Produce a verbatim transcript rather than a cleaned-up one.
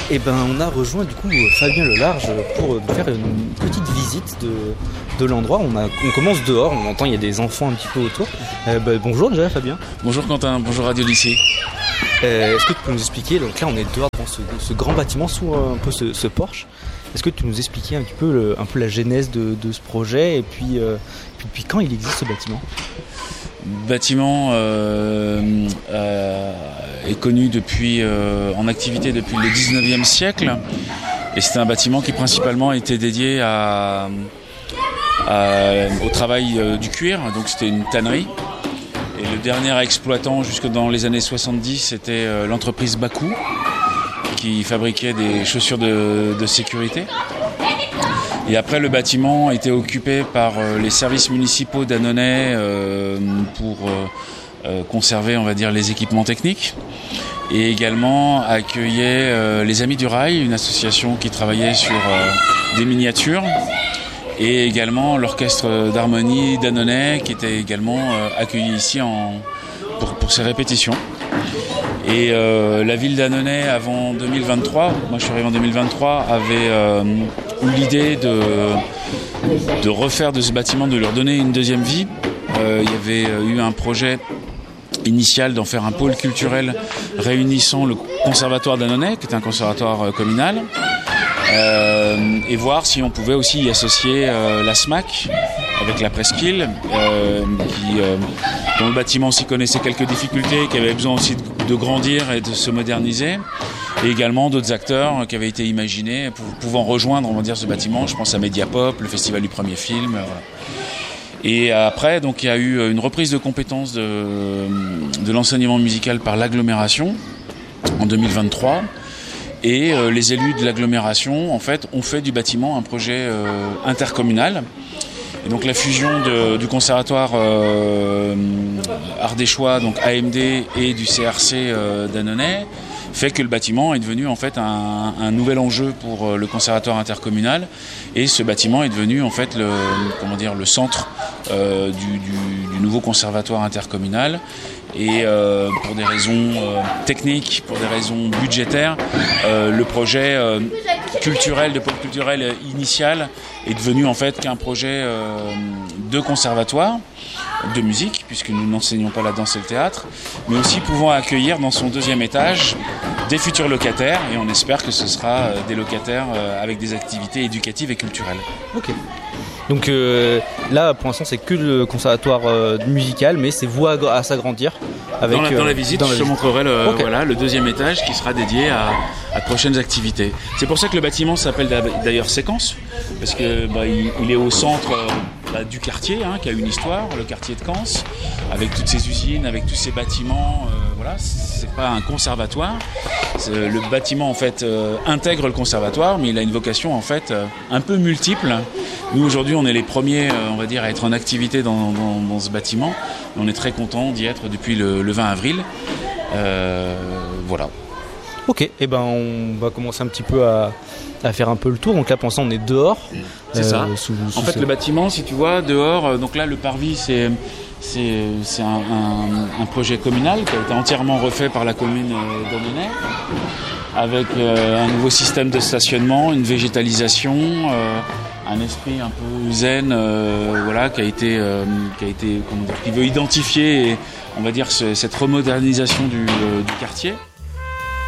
Et ben on a rejoint du coup Fabien Lelarge pour nous faire une petite visite de, de l'endroit. On, a, on commence dehors, on entend il y a des enfants un petit peu autour. Euh, ben, bonjour déjà Fabien. Bonjour Quentin, bonjour Radio Lycée. Euh, est-ce que tu peux nous expliquer, donc là on est dehors dans ce, ce grand bâtiment sous un peu ce, ce porche. Est-ce que tu peux nous expliquer un petit peu, le, un peu la genèse de, de ce projet et puis, euh, puis depuis quand il existe ce bâtiment ? Le bâtiment euh, euh, est connu depuis, euh, en activité depuis le dix-neuvième siècle et c'est un bâtiment qui principalement était dédié à, à, au travail euh, du cuir, donc c'était une tannerie. Et le dernier exploitant jusque dans les années soixante-dix c'était euh, l'entreprise Bakou qui fabriquait des chaussures de, de sécurité. Et après, le bâtiment était occupé par euh, les services municipaux d'Annonay euh, pour euh, euh, conserver, on va dire, les équipements techniques. Et également accueillait euh, les Amis du Rail, une association qui travaillait sur euh, des miniatures. Et également l'orchestre d'harmonie d'Annonay qui était également euh, accueilli ici en, pour, pour ses répétitions. Et euh, la ville d'Annonay avant deux mille vingt-trois, moi je suis arrivé en deux mille vingt-trois, avait euh, eu l'idée de, de refaire de ce bâtiment, de leur donner une deuxième vie. Euh, il y avait eu un projet initial d'en faire un pôle culturel réunissant le conservatoire d'Annonay, qui est un conservatoire communal, euh, et voir si on pouvait aussi y associer euh, la SMAC avec la presqu'île, euh, qui, euh, dont le bâtiment aussi connaissait quelques difficultés, qui avait besoin aussi de, de grandir et de se moderniser, et également d'autres acteurs qui avaient été imaginés pour, pouvant rejoindre, on va dire, ce bâtiment. Je pense à Mediapop, le festival du premier film. Voilà. Et après, donc, il y a eu une reprise de compétences de, de l'enseignement musical par l'agglomération en deux mille vingt-trois. Et euh, les élus de l'agglomération, en fait, ont fait du bâtiment un projet euh, intercommunal. Et donc la fusion de, du conservatoire euh, ardéchois, donc A M D, et du C R C euh, d'Annonay, fait que le bâtiment est devenu en fait un, un nouvel enjeu pour le conservatoire intercommunal. Et ce bâtiment est devenu en fait le, comment dire, le centre euh, du, du, du nouveau conservatoire intercommunal. Et euh, pour des raisons euh, techniques, pour des raisons budgétaires, euh, le projet euh, culturel, de pôle culturel initial est devenu en fait qu'un projet euh, de conservatoire de musique, puisque nous n'enseignons pas la danse et le théâtre, mais aussi pouvant accueillir dans son deuxième étage des futurs locataires, et on espère que ce sera euh, des locataires euh, avec des activités éducatives et culturelles. Ok. Donc euh, là, pour l'instant, c'est que le conservatoire euh, musical, mais c'est voie à, à s'agrandir. Avec, dans, la, dans la euh, visite, dans je la te visite. montrerai le, Okay. voilà, le deuxième étage qui sera dédié à, à de prochaines activités. C'est pour ça que le bâtiment s'appelle d'ailleurs Séquence, parce que bah, il, il est au centre euh, bah, du quartier, hein, qui a une histoire, le quartier de Cans, avec toutes ses usines, avec tous ses bâtiments. Euh, voilà, c'est pas un conservatoire. Le bâtiment en fait euh, intègre le conservatoire, mais il a une vocation en fait euh, un peu multiple. Nous aujourd'hui, on est les premiers, euh, on va dire, à être en activité dans, dans, dans ce bâtiment. On est très contents d'y être depuis le, le vingt avril. Euh, voilà. Ok, et ben on va commencer un petit peu à, à faire un peu le tour. Donc là, pour l'instant, on est dehors. C'est euh, ça. Sous, sous en fait, ce... le bâtiment, si tu vois, dehors, euh, donc là, le parvis, c'est c'est, c'est un, un, un projet communal qui a été entièrement refait par la commune euh, d'Annonay, avec euh, un nouveau système de stationnement, une végétalisation, euh, un esprit un peu zen, euh, voilà, qui a été, euh, qui a été, comment dire, qui veut identifier, et, on va dire, ce, cette remodernisation du, euh, du quartier.